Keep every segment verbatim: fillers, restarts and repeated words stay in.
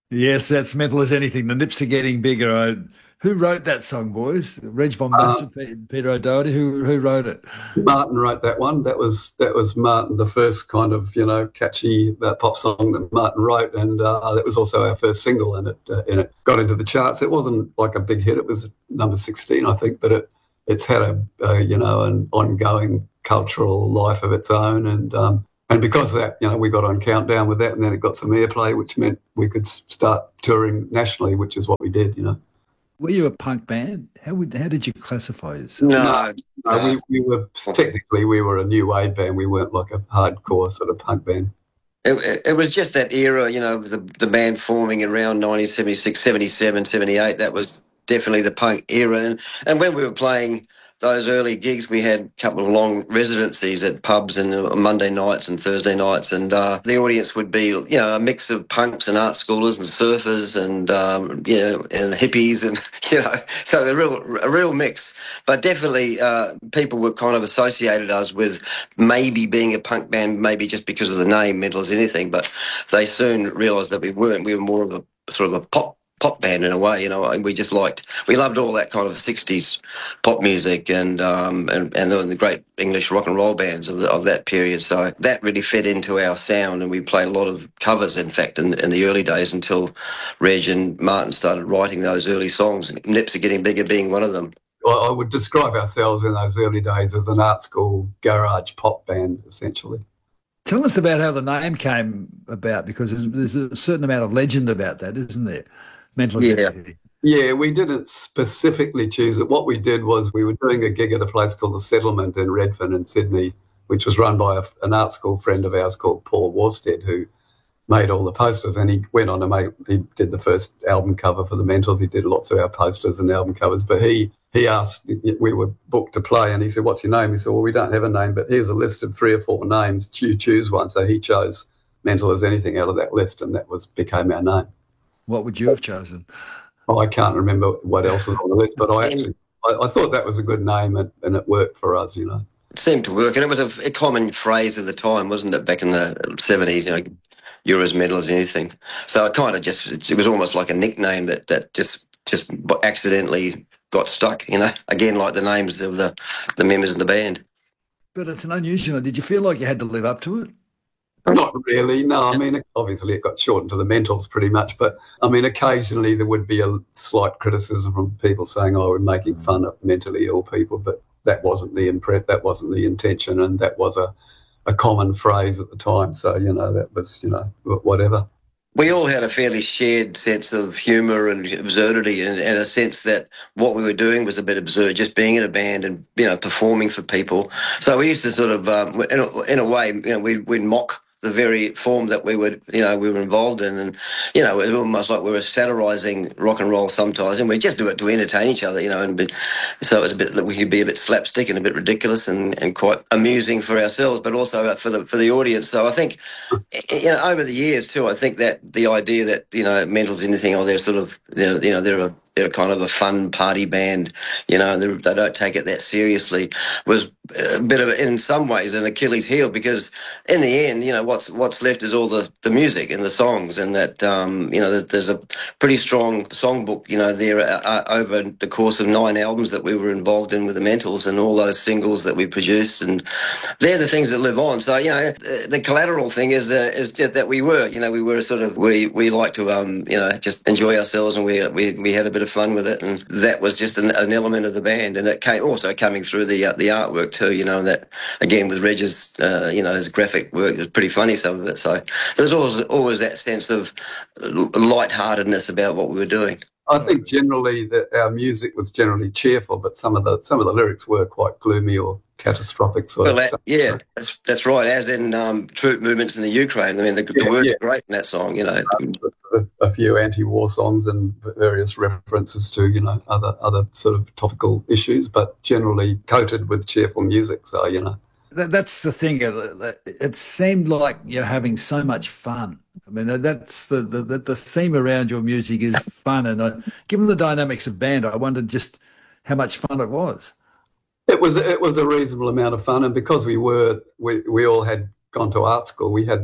Yes, that's mental as anything. The nips are getting bigger. I, who wrote that song, boys? Reg von Uh, Bassett, Pe- Peter O'Doherty. Who who wrote it? Martin wrote that one. That was that was Martin, the first kind of you know catchy uh, pop song that Martin wrote, and uh, that was also our first single, and it uh, and it got into the charts. It wasn't like a big hit; it was number sixteen, I think, but it it's had a, a you know an ongoing cultural life of its own, and um, and because of that, you know, we got on Countdown with that, and then it got some airplay, which meant we could start touring nationally, which is what we did, you know. Were you a punk band? How would how did you classify yourself? No, No, no, no. we, we were technically we were a new wave band. We weren't like a hardcore sort of punk band. It, it, it was just that era, you know, the the band forming around nineteen seventy-six, seventy-seven, seventy-eight. That was definitely the punk era. And, and when we were playing those early gigs, we had a couple of long residencies at pubs and uh, Monday nights and Thursday nights. And uh, the audience would be, you know, a mix of punks and art schoolers and surfers and, um, you know, and hippies and, you know, so the real, a real mix. But definitely uh, people were kind of associated us with maybe being a punk band, maybe just because of the name, Mental as Anything, but they soon realised that we weren't. We were more of a sort of a pop pop band in a way, you know. And we just liked, we loved all that kind of sixties pop music and um, and and the, the great English rock and roll bands of the, of that period. So that really fed into our sound, and we played a lot of covers. In fact, in, in the early days, until Reg and Martin started writing those early songs, Nips Are Getting Bigger being one of them. I would describe ourselves in those early days as an art school garage pop band, essentially. Tell us about how the name came about, because there's, there's a certain amount of legend about that, isn't there? Mental as Yeah. anything. Yeah, we didn't specifically choose it. What we did was we were doing a gig at a place called the Settlement in Redfern in Sydney, which was run by a, an art school friend of ours called Paul Warstead, who made all the posters, and he went on to make, he did the first album cover for the Mentals. He did lots of our posters and album covers, but he he asked, we were booked to play, and he said, what's your name? He said, well, we don't have a name, but here's a list of three or four names. You choose one. So he chose Mental as Anything out of that list, and that was became our name. What would you have chosen? Oh, I can't remember what else was on the list, but I And actually I, I thought that was a good name, and, and it worked for us, you know. it seemed to work, and it was a, a common phrase of the time, wasn't it? Back in the seventies, you know, you're as metal as anything. So it kind of just, it, it was almost like a nickname that that just just accidentally got stuck. You know, again like the names of the the members of the band. But it's an unusual. Did you feel like you had to live up to it? Not really, no. I mean, obviously it got shortened to the Mentals pretty much, but I mean, occasionally there would be a slight criticism from people saying, "Oh, we're making fun of mentally ill people," but that wasn't the impre- that wasn't the intention, and that was a, a common phrase at the time. So you know, that was you know whatever. We all had a fairly shared sense of humour and absurdity, and, and a sense that what we were doing was a bit absurd, just being in a band and you know performing for people. So we used to sort of, um, in, a, in a way, you know, we, we'd mock the very form that we would, you know, we were involved in, and you know, it was almost like we were satirising rock and roll sometimes, and we just do it to entertain each other, you know, and be, so it was a bit that we could be a bit slapstick and a bit ridiculous and, and quite amusing for ourselves, but also for the for the audience. So I think you know, over the years too, I think that the idea that you know, Mental's anything, or they're sort of, you know, you know, they're a they're kind of a fun party band, you know, and they don't take it that seriously, was a bit of, in some ways, an Achilles heel, because in the end, you know, what's what's left is all the, the music and the songs, and that um, you know, there's a pretty strong songbook, you know, there uh, uh, over the course of nine albums that we were involved in with the Mentals, and all those singles that we produced, and they're the things that live on. So you know, the, the collateral thing is that is just that we were, you know, we were sort of we we like to um you know just enjoy ourselves, and we we we had a bit of fun with it, and that was just an, an element of the band, and it came also coming through the uh, the artwork too. You know, that again with Reg's uh, you know his graphic work was pretty funny, some of it. So there's always always that sense of lightheartedness about what we were doing. I think generally that our music was generally cheerful, but some of the some of the lyrics were quite gloomy or catastrophic sort Well, of that, stuff. yeah, that's that's right. As in um, troop movements in the Ukraine. I mean, the, the Yeah, words yeah. are great in that song. You know, A, a few anti-war songs and various references to you know other other sort of topical issues, but generally coated with cheerful music. So you know, That, that's the thing. It, it seemed like you're having so much fun. I mean, that's the the, the theme around your music is fun. And I, given the dynamics of band, I wondered just how much fun it was. it was it was a reasonable amount of fun, and because we were we we all had gone to art school, we had that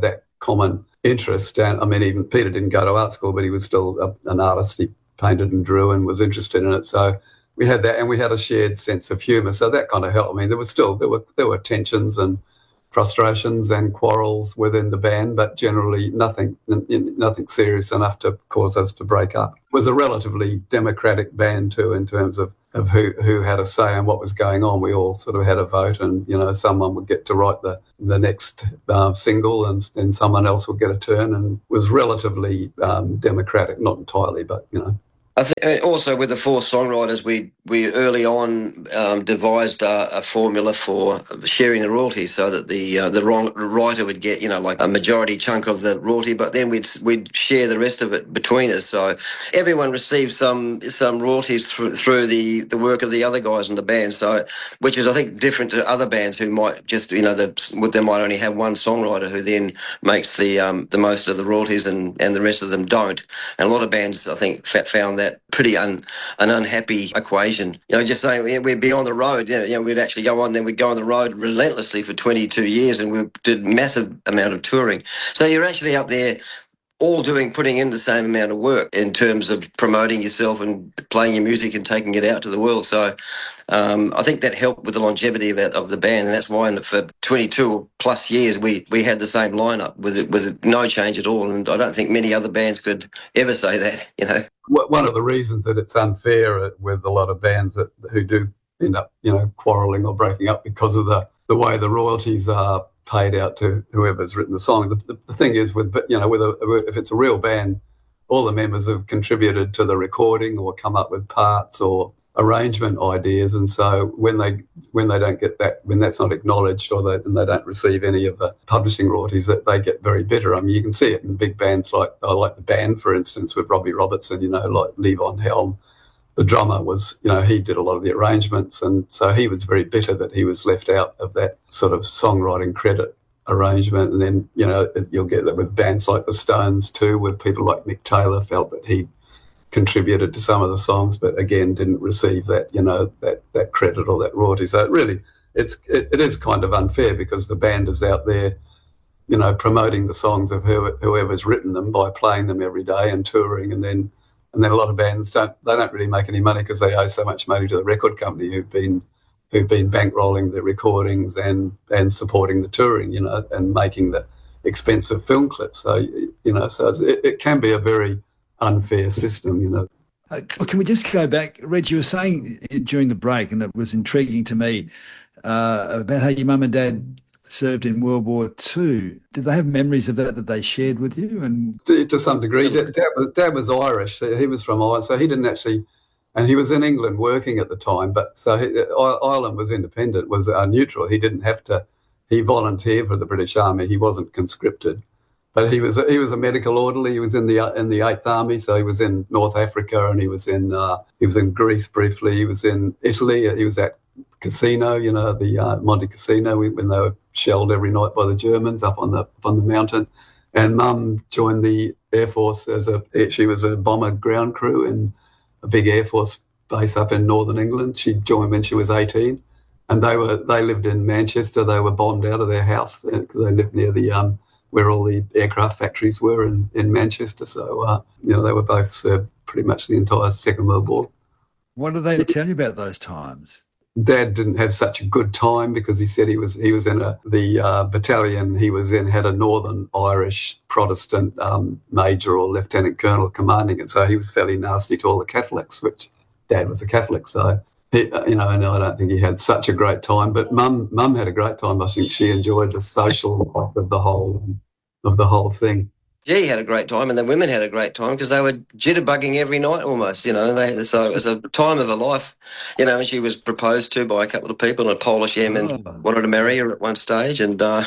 common interest. And I mean, even Peter didn't go to art school, but he was still a, an artist. He painted and drew and was interested in it. So we had that, and we had a shared sense of humour. So that kind of helped. I mean, there was still there were there were tensions and frustrations and quarrels within the band, but generally nothing nothing serious enough to cause us to break up. It was a relatively democratic band too, in terms of, of who, who had a say in what was going on. We all sort of had a vote, and you know, someone would get to write the the next uh, single, and then someone else would get a turn, and was relatively um, democratic, not entirely, but you know. I think also with the four songwriters, we we early on um, devised a, a formula for sharing the royalties, so that the uh, the wrong writer would get, you know, like a majority chunk of the royalty, but then we'd we'd share the rest of it between us. So everyone received some some royalties through, through the, the work of the other guys in the band. So, which is I think different to other bands who might just, you know, the, they might only have one songwriter who then makes the um, the most of the royalties, and, and the rest of them don't. And a lot of bands, I think, found that pretty un, an unhappy equation. You know, just saying we'd be on the road, you know, you know, we'd actually go on, then we'd go on the road relentlessly for twenty-two years, and we did massive amount of touring. So you're actually up there all doing, putting in the same amount of work in terms of promoting yourself and playing your music and taking it out to the world. So um, I think that helped with the longevity of, it, of the band, and that's why for twenty-two plus years we, we had the same lineup with with no change at all. And I don't think many other bands could ever say that, you know. One of the reasons that it's unfair with a lot of bands that who do end up, you know, quarrelling or breaking up because of the, the way the royalties are paid out to whoever's written the song. The, the, the thing is, with you know, with a, if it's a real band, all the members have contributed to the recording or come up with parts or arrangement ideas, and so when they when they don't get that, when that's not acknowledged, or they and they don't receive any of the publishing royalties, that they get very bitter. I mean, you can see it in big bands like uh, like the Band, for instance, with Robbie Robertson. You know, like Levon Helm, the drummer, was, you know, he did a lot of the arrangements, and so he was very bitter that he was left out of that sort of songwriting credit arrangement. And then, you know, you'll get that with bands like the Stones too, where people like Mick Taylor felt that he contributed to some of the songs, but again didn't receive that, you know, that that credit or that royalty. So it really, it's it, it is kind of unfair, because the band is out there, you know, promoting the songs of whoever, whoever's written them by playing them every day and touring, and then and then a lot of bands don't they don't really make any money because they owe so much money to the record company who've been who've been bankrolling the recordings and and supporting the touring, you know, and making the expensive film clips. So you know, so it, it can be a very unfair system, you know. Uh, can we just go back, Reg? You were saying during the break, and it was intriguing to me, uh, about how your mum and dad served in World War Two. Did they have memories of that that they shared with you? And to, to some degree, dad, dad, was, dad was Irish. He was from Ireland, so he didn't actually, and he was in England working at the time. But so he, Ireland was independent, was uh, neutral. He didn't have to. He volunteered for the British Army. He wasn't conscripted. But he was he was a medical orderly. He was in the in the Eighth Army, so he was in North Africa, and he was in uh, he was in Greece briefly. He was in Italy. He was at Casino, you know, the uh, Monte Cassino, when they were shelled every night by the Germans up on the up on the mountain. And Mum joined the Air Force as a she was a bomber ground crew in a big Air Force base up in northern England. She joined when she was eighteen, and they were they lived in Manchester. They were bombed out of their house because they lived near the um. where all the aircraft factories were in, in Manchester. So, uh, you know, they were both served pretty much the entire Second World War. What did they tell you about those times? Dad didn't have such a good time because he said he was he was in a the uh, battalion he was in had a Northern Irish Protestant um, major or lieutenant colonel commanding it. So he was fairly nasty to all the Catholics, which Dad was a Catholic. So, he, you know, no, I don't think he had such a great time. But Mum, Mum had a great time. I think she enjoyed the social life of the whole of the whole thing. Yeah, he had a great time, and the women had a great time because they were jitterbugging every night almost, you know. They, so it was a time of her life, you know, and she was proposed to by a couple of people, and a Polish airman oh. wanted to marry her at one stage. And uh,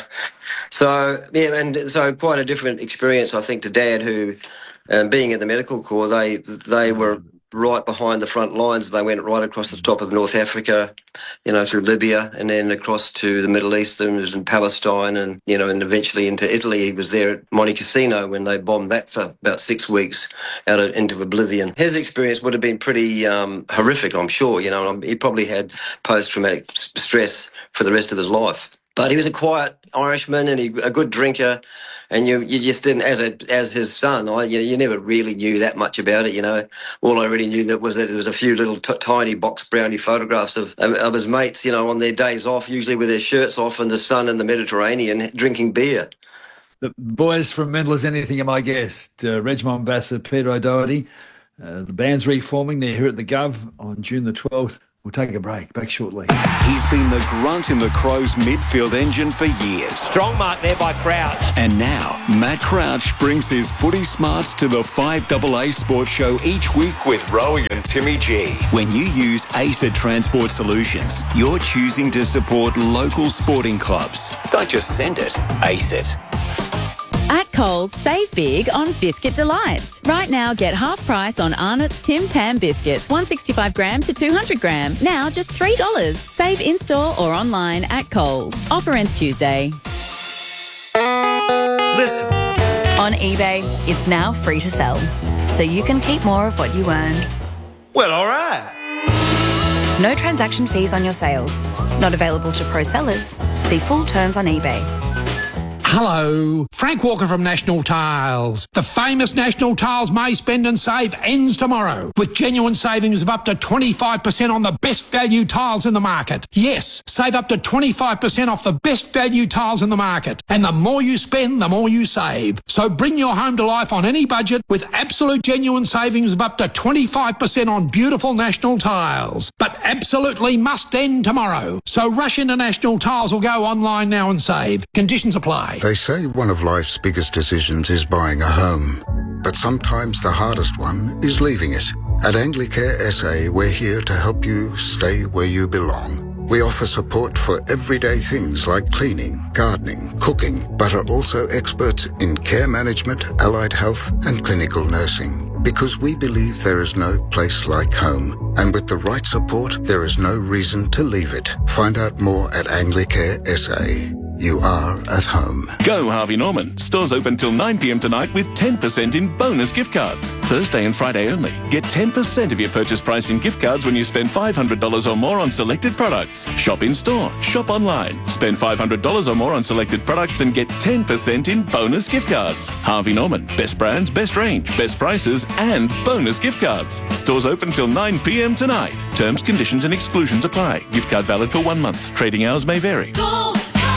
so, yeah, and so quite a different experience, I think, to Dad, who, um, being in the medical corps, they they were right behind the front lines. They went right across the top of North Africa, you know, through Libya, and then across to the Middle East, and was in Palestine, and, you know, and eventually into Italy. He was there at Monte Cassino when they bombed that for about six weeks out of, into oblivion. His experience would have been pretty um, horrific, I'm sure, you know, and he probably had post-traumatic stress for the rest of his life. But he was a quiet Irishman and he, a good drinker, and you you just didn't, as a as his son, I you, you never really knew that much about it. You know, all I really knew that was that there was a few little t- tiny box brownie photographs of, of of his mates, you know, on their days off, usually with their shirts off in the sun in the Mediterranean, drinking beer. The boys from Mental As Anything are my guest, uh, Reg Mombassa, Peter O'Doherty. Uh, the band's reforming. They're here at the Gov on June the twelfth. We'll take a break. Back shortly. He's been the grunt in the Crows midfield engine for years. Strong mark there by Crouch. And now, Matt Crouch brings his footy smarts to the five A A Sports Show each week with Rowie and Timmy G. When you use ACET Transport Solutions, you're choosing to support local sporting clubs. Don't just send it, ACET. At Coles, save big on Biscuit Delights. Right now, get half price on Arnott's Tim Tam biscuits, one sixty-five gram to two hundred gram. Now just three dollars. Save in-store or online at Coles. Offer ends Tuesday. Listen. On eBay, it's now free to sell, so you can keep more of what you earn. Well, all right. No transaction fees on your sales. Not available to pro sellers. See full terms on eBay. Hello, Frank Walker from National Tiles. The famous National Tiles May Spend and Save ends tomorrow with genuine savings of up to twenty-five percent on the best value tiles in the market. Yes, save up to twenty-five percent off the best value tiles in the market. And the more you spend, the more you save. So bring your home to life on any budget with absolute genuine savings of up to twenty-five percent on beautiful National Tiles. But absolutely must end tomorrow. So rush into National Tiles or go online now and save. Conditions apply. They say one of life's biggest decisions is buying a home, but sometimes the hardest one is leaving it. At Anglicare S A, we're here to help you stay where you belong. We offer support for everyday things like cleaning, gardening, cooking, but are also experts in care management, allied health, and clinical nursing. Because we believe there is no place like home, and with the right support, there is no reason to leave it. Find out more at Anglicare S A. You are at home. Go Harvey Norman. Stores open till nine p.m. tonight with ten percent in bonus gift cards. Thursday and Friday only. Get ten percent of your purchase price in gift cards when you spend five hundred dollars or more on selected products. Shop in store. Shop online. Spend five hundred dollars or more on selected products and get ten percent in bonus gift cards. Harvey Norman. Best brands, best range, best prices and bonus gift cards. Stores open till nine p.m. tonight. Terms, conditions and exclusions apply. Gift card valid for one month. Trading hours may vary. Go!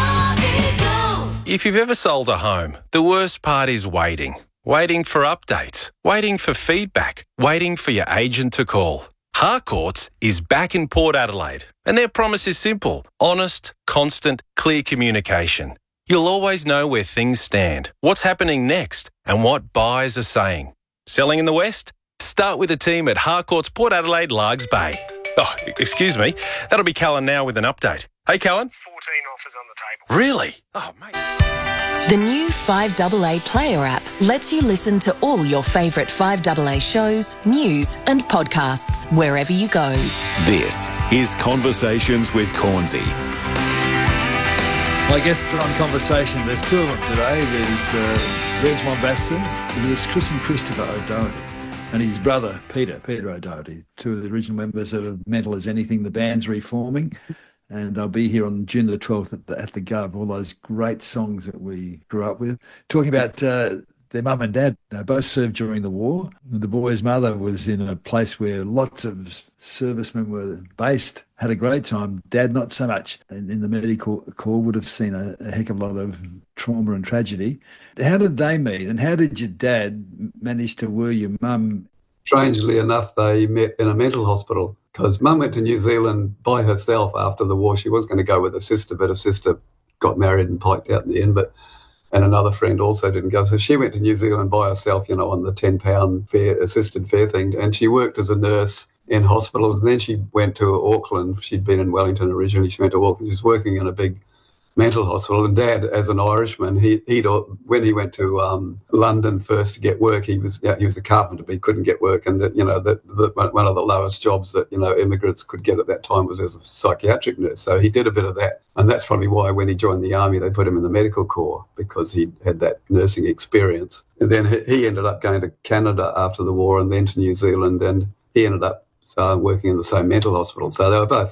If you've ever sold a home, the worst part is waiting. Waiting for updates. Waiting for feedback. Waiting for your agent to call. Harcourts is back in Port Adelaide, and their promise is simple. Honest, constant, clear communication. You'll always know where things stand, what's happening next, and what buyers are saying. Selling in the West? Start with the team at Harcourts Port Adelaide, Largs Bay. Oh, excuse me. That'll be Callan now with an update. Hey, Callan. fourteen offers on the table. Really? Oh, mate. The new five A A Player app lets you listen to all your favourite five A A shows, news and podcasts wherever you go. This is Conversations with Cornsey. My guests are on Conversation. There's two of them today. There's uh, Reg Mombassa and there's Chris and Christopher O'Doherty and his brother, Peter, Peter O'Doherty, two of the original members of Mental As Anything. The band's reforming. And I'll be here on June the twelfth at the, at the Gov, all those great songs that we grew up with. Talking about uh, their mum and dad. They both served during the war. The boy's mother was in a place where lots of servicemen were based, had a great time. Dad, not so much. In, in the medical corps, would have seen a, a heck of a lot of trauma and tragedy. How did they meet? And how did your dad manage to woo your mum? Strangely enough, they met in a mental hospital. Because Mum went to New Zealand by herself after the war. She was going to go with her sister, but her sister got married and piked out in the end. But and another friend also didn't go. So she went to New Zealand by herself, you know, on the ten pound fare, assisted fare thing. And she worked as a nurse in hospitals. And then she went to Auckland. She'd been in Wellington originally. She went to Auckland. She was working in a big mental hospital. And Dad, as an Irishman, he he when he went to um, London first to get work, he was yeah, he was a carpenter, but he couldn't get work. And that you know that one of the lowest jobs that you know immigrants could get at that time was as a psychiatric nurse. So he did a bit of that, and that's probably why when he joined the army, they put him in the medical corps because he had that nursing experience. And then he ended up going to Canada after the war, and then to New Zealand, and he ended up uh, working in the same mental hospital. So they were both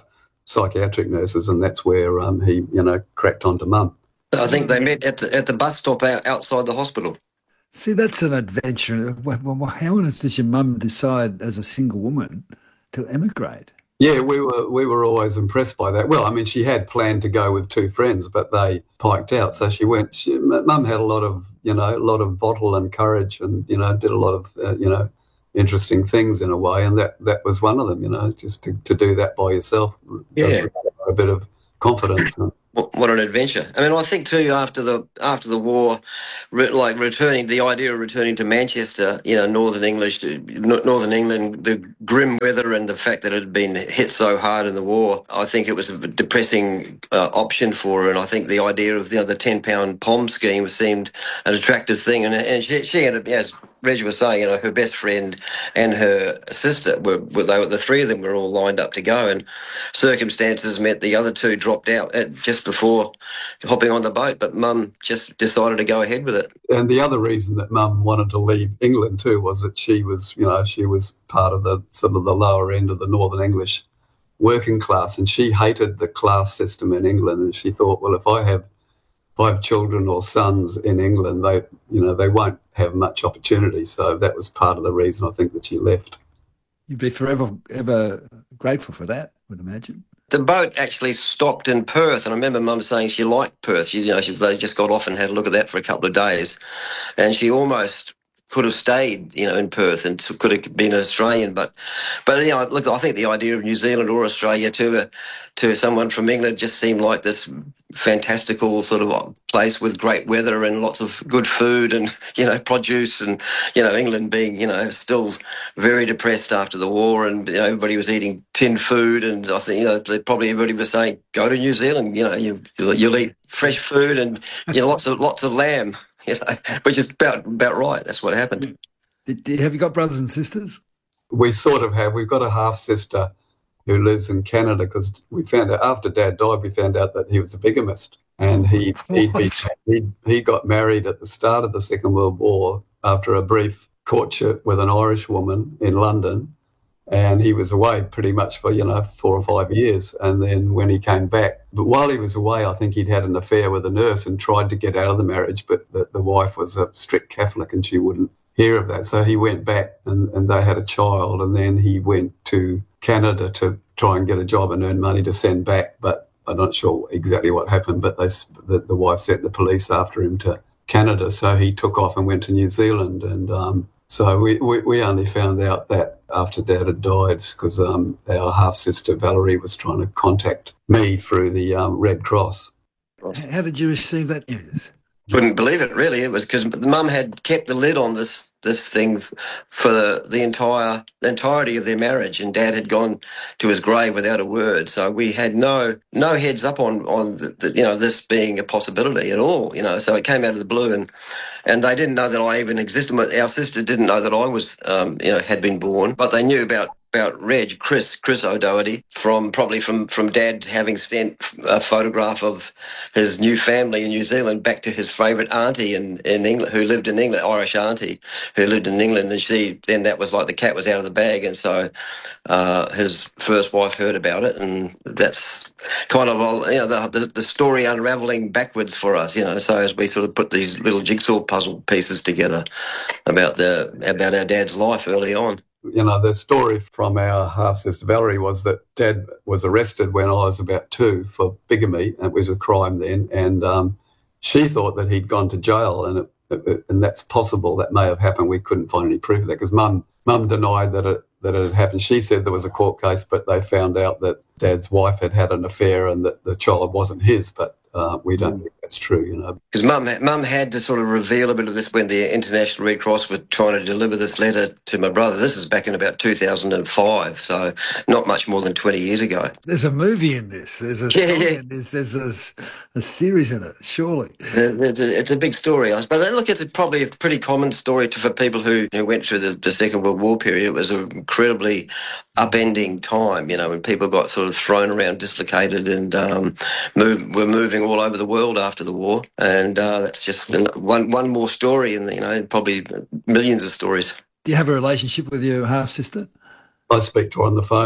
psychiatric nurses, and that's where um, he, you know, cracked onto Mum. I think they met at the, at the bus stop out, outside the hospital. See, that's an adventure. Well, how on earth does your mum decide as a single woman to emigrate? Yeah, we were we were always impressed by that. Well, I mean, she had planned to go with two friends, but they piked out. So she went. She, Mum had a lot of, you know, a lot of bottle and courage, and you know, did a lot of, uh, you know, interesting things in a way, and that that was one of them. You know, just to, to do that by yourself. Yeah, a bit of confidence. What an adventure! I mean, I think too after the after the war, re, like returning, the idea of returning to Manchester, you know, Northern English, Northern England, the grim weather and the fact that it had been hit so hard in the war, I think it was a depressing uh, option for her. And I think the idea of, you know, the ten pound P O M scheme seemed an attractive thing. And and she she had, as Reg was saying, you know, her best friend and her sister were, were they were the three of them were all lined up to go, and circumstances meant the other two dropped out at, just before hopping on the boat. But Mum just decided to go ahead with it. And the other reason that Mum wanted to leave England too was that she was, you know, she was part of the sort of the lower end of the Northern English working class, and she hated the class system in England. And she thought, well, if I have five children or sons in England, they, you know, they won't have much opportunity. So that was part of the reason I think that she left. You'd be forever ever grateful for that, I would imagine. The boat actually stopped in Perth, and I remember Mum saying she liked Perth. She, you know, she, they just got off and had a look at that for a couple of days, and she almost could have stayed, you know, in Perth and could have been an Australian. But, but you know, look, I think the idea of New Zealand or Australia to a, to someone from England just seemed like this fantastical sort of place with great weather and lots of good food and, you know, produce, and, you know, England being, you know, still very depressed after the war, and, you know, everybody was eating tin food, and I think, you know, probably everybody was saying, go to New Zealand, you know, you, you'll eat fresh food and, you know, lots of lots of lamb. You know, which is about about right. That's what happened. Did, have you got brothers and sisters? We sort of have. We've got a half sister who lives in Canada, because we found out after Dad died, we found out that he was a bigamist, and he he he he got married at the start of the Second World War after a brief courtship with an Irish woman in London. And he was away pretty much for, you know, four or five years. And then when he came back, but while he was away, I think he'd had an affair with a nurse and tried to get out of the marriage, but the, the wife was a strict Catholic and she wouldn't hear of that. So he went back and, and they had a child, and then he went to Canada to try and get a job and earn money to send back. But I'm not sure exactly what happened, but they, the, the wife sent the police after him to Canada. So he took off and went to New Zealand. And um, so we, we, we only found out that after Dad had died, because um, our half-sister Valerie was trying to contact me through the um, Red Cross. How did you receive that news? Couldn't believe it, really. It was because Mum had kept the lid on this this thing for the, the entire the entirety of their marriage, and Dad had gone to his grave without a word. So we had no no heads up on on the, the, you know, this being a possibility at all. You know, so it came out of the blue, and and they didn't know that I even existed. Our sister didn't know that I was um, you know had been born, but they knew about. about Reg, Chris, Chris O'Doherty, from probably from, from Dad having sent a photograph of his new family in New Zealand back to his favourite auntie in, in England, who lived in England, Irish auntie, who lived in England, and she, then that was like the cat was out of the bag, and so uh, his first wife heard about it, and that's kind of, you know, the, the, the story unravelling backwards for us, you know, so as we sort of put these little jigsaw puzzle pieces together about the about our dad's life early on. You know, the story from our half-sister Valerie was that Dad was arrested when I was about two for bigamy. It was a crime then, and um, she thought that he'd gone to jail, and it, it, and that's possible. That may have happened. We couldn't find any proof of that because Mum Mum denied that it that it had happened. She said there was a court case, but they found out that Dad's wife had had an affair and that the child wasn't his. But uh, we don't think that's true, you know. Because Mum, Mum had to sort of reveal a bit of this when the International Red Cross were trying to deliver this letter to my brother. This is back in about two thousand five, so not much more than twenty years ago. There's a movie in this. There's a yeah, song yeah. in this. There's a, a series in it, surely. It's a, it's a big story. But look, it's probably a pretty common story to, for people who, who went through the, the Second World War period. It was an incredibly upending time, you know, when people got sort of thrown around, dislocated, and um, move, were moving all over the world after the war. And uh, that's just one one more story, and you know, probably millions of stories. Do you have a relationship with your half sister? I speak to her on the phone.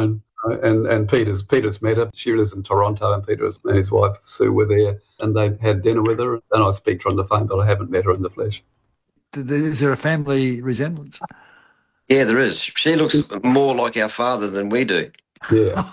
And and Peter's Peter's met her. She lives in Toronto, and Peter and his wife Sue were there, and they had dinner with her. And I speak to her on the phone, but I haven't met her in the flesh. Is there a family resemblance? Yeah, there is. She looks more like our father than we do. Yeah.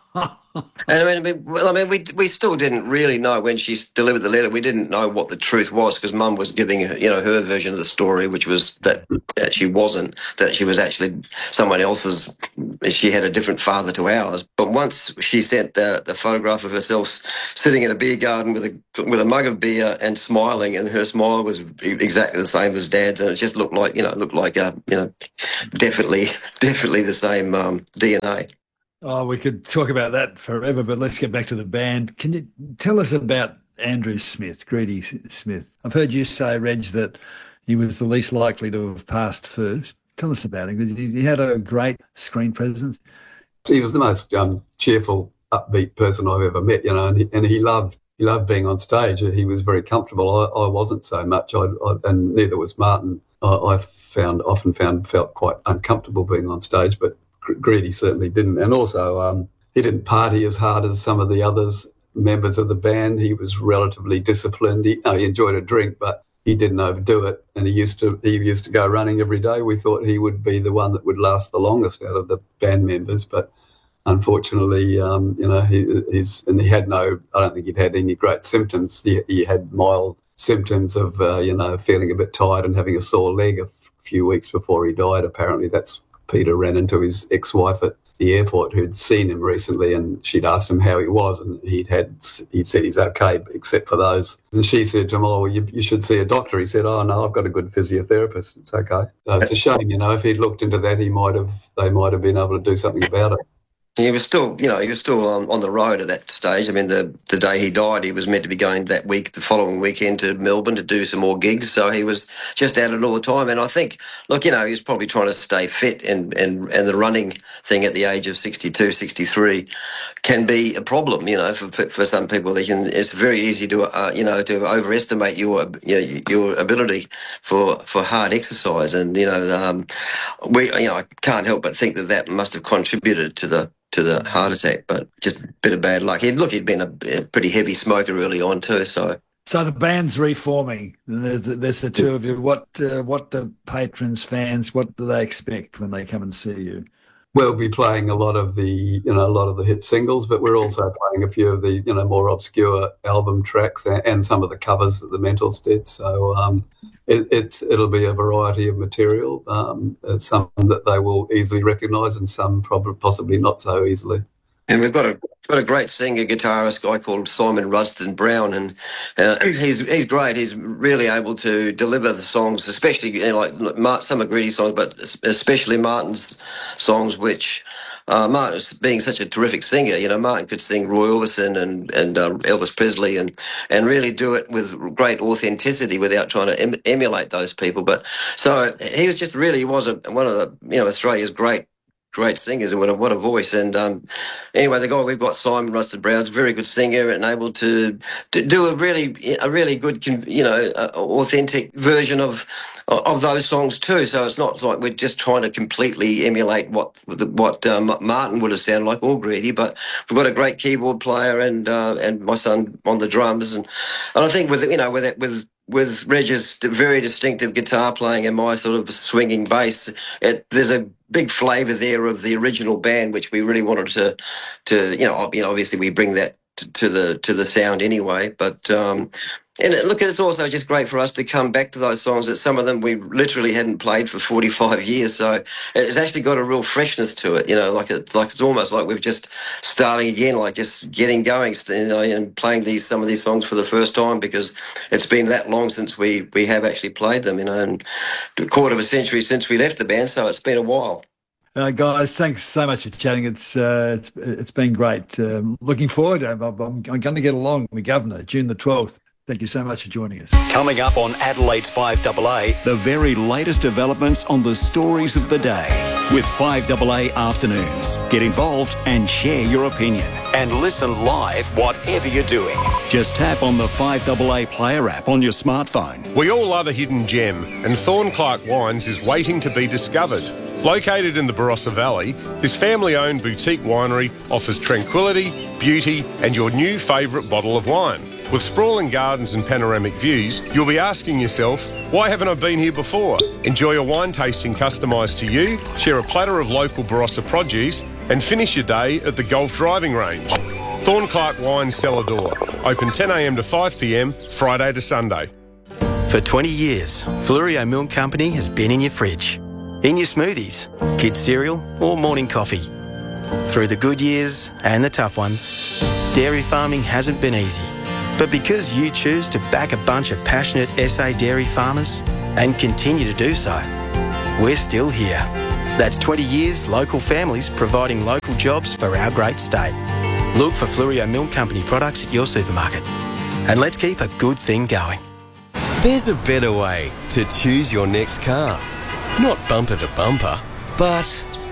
And I mean, well, I mean, we we still didn't really know when she delivered the letter. We didn't know what the truth was because Mum was giving her, you know, her version of the story, which was that, that she wasn't, that she was actually someone else's. She had a different father to ours. But once she sent the, the photograph of herself sitting in a beer garden with a with a mug of beer and smiling, and her smile was exactly the same as Dad's, and it just looked like, you know, looked like a, you know, definitely definitely the same um, D N A. Oh, we could talk about that forever, but let's get back to the band. Can you tell us about Andrew Smith, Greedy Smith? I've heard you say, Reg, that he was the least likely to have passed first. Tell us about him, because he had a great screen presence. He was the most um, cheerful, upbeat person I've ever met, you know, and he, and he loved he loved being on stage. He was very comfortable. I, I wasn't so much, I, I, and neither was Martin. I, I found often found felt quite uncomfortable being on stage, but Greedy certainly didn't. And also, um, he didn't party as hard as some of the others members of the band. He was relatively disciplined. He, no, he enjoyed a drink, but he didn't overdo it. And he used to he used to go running every day. We thought he would be the one that would last the longest out of the band members, but unfortunately, um, you know, he, he's and he had no. I don't think he'd had any great symptoms. He, he had mild symptoms of, uh, you know, feeling a bit tired and having a sore leg a few weeks before he died. Apparently, that's. Peter ran into his ex-wife at the airport who'd seen him recently, and she'd asked him how he was, and he'd had he'd said he's okay except for those. And she said to him, "Oh, well, you, you should see a doctor." He said, "Oh no, I've got a good physiotherapist. It's okay." So it's a shame, you know. If he'd looked into that, he might have they might have been able to do something about it. He was still, you know, he was still um, on the road at that stage. I mean, the the day he died, he was meant to be going that week, the following weekend to Melbourne to do some more gigs. So he was just at it all the time. And I think, look, you know, he was probably trying to stay fit, and, and, and the running thing at the age of sixty-two, sixty-three can be a problem, you know, for for some people. They can, it's very easy to, uh, you know, to overestimate your you know, your ability for, for hard exercise. And, you know, um, we, you know, I can't help but think that that must have contributed to the to the heart attack, but just a bit of bad luck. He'd look, he'd been a, a pretty heavy smoker early on too, so. So the band's reforming. There's, there's the two of you. What uh, what do patrons, fans, what do they expect when they come and see you? We'll be playing a lot of the, you know, a lot of the hit singles, but we're also playing a few of the, you know, more obscure album tracks and, and some of the covers that the Mentals did. So um, it, it's it'll be a variety of material, um, some that they will easily recognise and some probably possibly not so easily. And we've got a got a great singer guitarist guy called Simon Rudston Brown, and uh, he's he's great. He's really able to deliver the songs, especially, you know, like some of Greedy's songs, but especially Martin's songs, which uh, Martin, being such a terrific singer, you know, Martin could sing Roy Orbison and and uh, Elvis Presley, and and really do it with great authenticity without trying to em- emulate those people. But so he was just really he was a, one of the, you know, Australia's great. Great singers, and what a, what a voice. And um, anyway, the guy we've got, Simon Rudston Brown's a very good singer and able to, to do a really a really good, you know, uh, authentic version of of those songs too. So it's not like we're just trying to completely emulate what what um, Martin would have sounded like or Greedy, but we've got a great keyboard player and uh, and my son on the drums, and and I think with you know with that with. with Reg's very distinctive guitar playing and my sort of swinging bass, it, there's a big flavour there of the original band, which we really wanted to, to you know, you know, obviously we bring that to, to the to the sound anyway. But um, and it, look, it's also just great for us to come back to those songs that some of them we literally hadn't played for forty-five years. So it's actually got a real freshness to it, you know, like it's like it's almost like we've just starting again, like just getting going, you know, and playing these some of these songs for the first time because it's been that long since we we have actually played them, you know, and a quarter of a century since we left the band, so it's been a while. Uh, guys, thanks so much for chatting. It's uh, it's it's been great. Um, looking forward. I'm, I'm, I'm going to get along with the Governor, June the twelfth. Thank you so much for joining us. Coming up on Adelaide's five A A, the very latest developments on the stories of the day with five A A Afternoons. Get involved and share your opinion. And listen live whatever you're doing. Just tap on the five A A Player app on your smartphone. We all love a hidden gem, and Thornclark Wines is waiting to be discovered. Located in the Barossa Valley, this family-owned boutique winery offers tranquility, beauty and your new favourite bottle of wine. With sprawling gardens and panoramic views, you'll be asking yourself, why haven't I been here before? Enjoy a wine tasting customised to you, share a platter of local Barossa produce and finish your day at the golf driving range. Thornclark Wine Cellar Door, open ten a m to five p m, Friday to Sunday. For twenty years, Flurio Milk Company has been in your fridge, in your smoothies, kids' cereal or morning coffee. Through the good years and the tough ones, dairy farming hasn't been easy. But because you choose to back a bunch of passionate S A dairy farmers and continue to do so, we're still here. That's twenty years local families providing local jobs for our great state. Look for Flurio Milk Company products at your supermarket. And let's keep a good thing going. There's a better way to choose your next car. Not bumper to bumper, but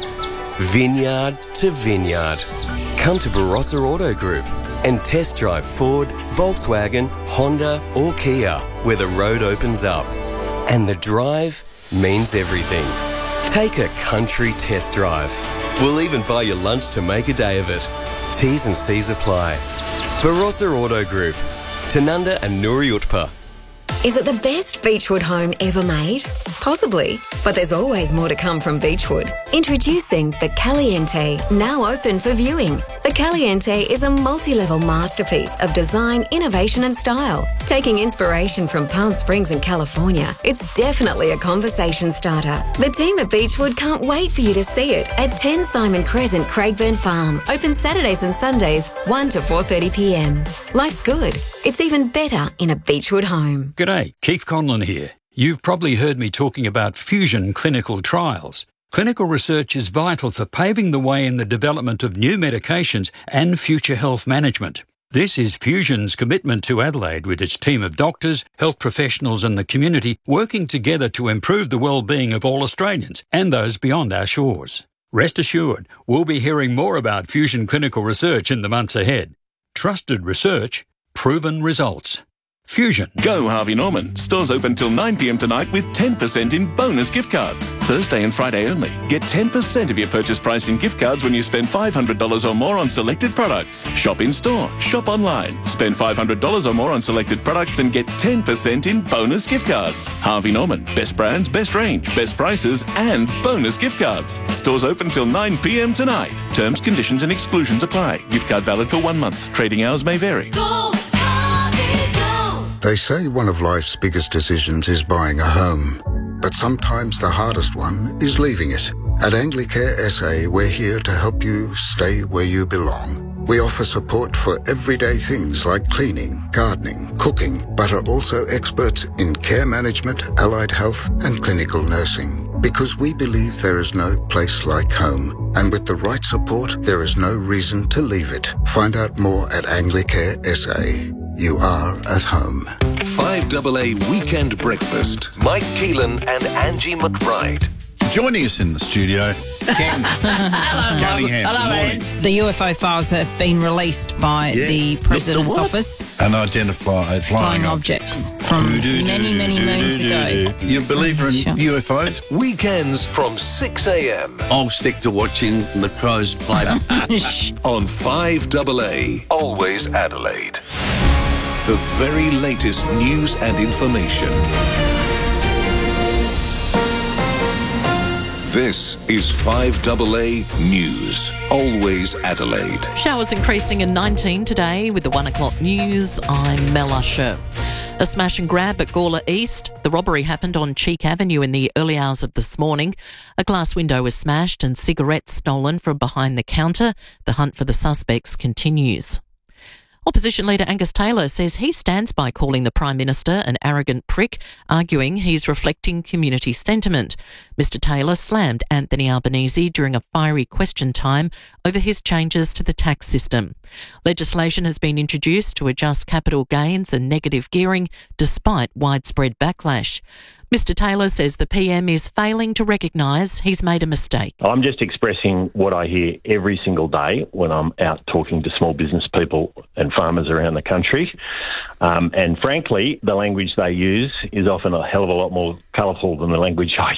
vineyard to vineyard. Come to Barossa Auto Group and test drive Ford, Volkswagen, Honda or Kia, where the road opens up. And the drive means everything. Take a country test drive. We'll even buy you lunch to make a day of it. T's and C's apply. Barossa Auto Group, Tanunda and Nuri Utpa. Is it the best Beechwood home ever made? Possibly, but there's always more to come from Beechwood. Introducing the Caliente, now open for viewing. The Caliente is a multi-level masterpiece of design, innovation and style. Taking inspiration from Palm Springs in California, it's definitely a conversation starter. The team at Beechwood can't wait for you to see it at ten Simon Crescent, Craigburn Farm. Open Saturdays and Sundays, one to four thirty p m. Life's good. It's even better in a Beechwood home. G'day, Keith Conlon here. You've probably heard me talking about Fusion clinical trials. Clinical research is vital for paving the way in the development of new medications and future health management. This is Fusion's commitment to Adelaide with its team of doctors, health professionals and the community working together to improve the well-being of all Australians and those beyond our shores. Rest assured, we'll be hearing more about Fusion clinical research in the months ahead. Trusted research, proven results. Fusion. Go Harvey Norman. Stores open till nine p m tonight with ten percent in bonus gift cards. Thursday and Friday only. Get ten percent of your purchase price in gift cards when you spend five hundred dollars or more on selected products. Shop in store. Shop online. Spend five hundred dollars or more on selected products and get ten percent in bonus gift cards. Harvey Norman. Best brands, best range, best prices and bonus gift cards. Stores open till nine p m tonight. Terms, conditions and exclusions apply. Gift card valid for one month. Trading hours may vary. Go! They say one of life's biggest decisions is buying a home, but sometimes the hardest one is leaving it. At Anglicare S A, we're here to help you stay where you belong. We offer support for everyday things like cleaning, gardening, cooking, but are also experts in care management, allied health and clinical nursing. Because we believe there is no place like home, and with the right support, there is no reason to leave it. Find out more at Anglicare S A. You are at home. five A A Weekend Breakfast. Mike Keelan and Angie McBride. Joining us in the studio, Ken Cunningham. Hello, Ed. The U F O files have been released by Yeah. the President's The what? office. Unidentified flying, Flying objects from many, many moons ago. You a believer in Sure. U F Os? Weekends from six a m I'll stick to watching the Crows play. on five A A. Always Adelaide. The very latest news and information. This is five A A News. Always Adelaide. Showers increasing in nineteen today with the one o'clock news. I'm Mel Usher. A smash and grab at Gawler East. The robbery happened on Cheek Avenue in the early hours of this morning. A glass window was smashed and cigarettes stolen from behind the counter. The hunt for the suspects continues. Opposition leader Angus Taylor says he stands by calling the Prime Minister an arrogant prick, arguing he's reflecting community sentiment. Mister Taylor slammed Anthony Albanese during a fiery question time over his changes to the tax system. Legislation has been introduced to adjust capital gains and negative gearing despite widespread backlash. Mister Taylor says the P M is failing to recognise he's made a mistake. I'm just expressing what I hear every single day when I'm out talking to small business people and farmers around the country. Um, and frankly, the language they use is often a hell of a lot more colourful than the language I used in the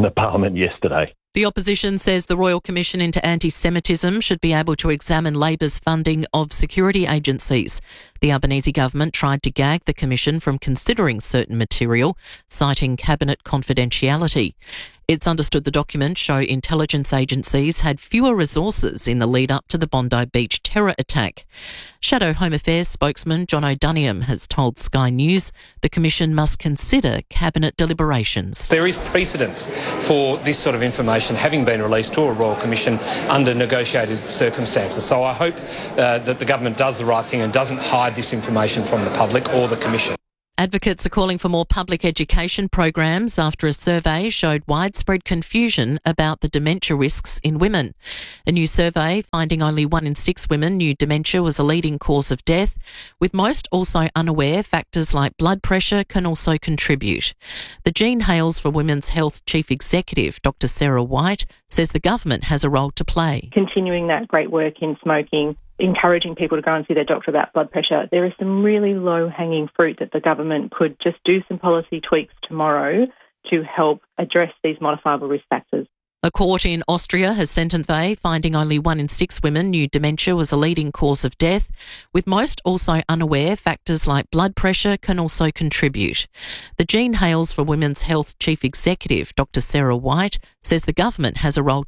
the Parliament yesterday. The opposition says the Royal Commission into Anti-Semitism should be able to examine Labor's funding of security agencies. The Albanese government tried to gag the Commission from considering certain material, citing cabinet confidentiality. It's understood the documents show intelligence agencies had fewer resources in the lead up to the Bondi Beach terror attack. Shadow Home Affairs spokesman John O'Duniam has told Sky News the Commission must consider cabinet deliberations. There is precedence for this sort of information having been released to a Royal Commission under negotiated circumstances. So I hope uh, that the government does the right thing and doesn't hide this information from the public or the Commission. Advocates are calling for more public education programs after a survey showed widespread confusion about the dementia risks in women. A new survey finding only one in six women knew dementia was a leading cause of death, with most also unaware factors like blood pressure can also contribute. The Jean Hales for Women's Health Chief Executive, Doctor Sarah White, says the government has a role to play. Continuing that great work in smoking, encouraging people to go and see their doctor about blood pressure. There is some really low-hanging fruit that the government could just do some policy tweaks tomorrow to help address these modifiable risk factors. A court in Austria has sentenced a finding only one in six women knew dementia was a leading cause of death, with most also unaware factors like blood pressure can also contribute. The Jean Hales for Women's Health Chief Executive, Doctor Sarah White, says the government has a role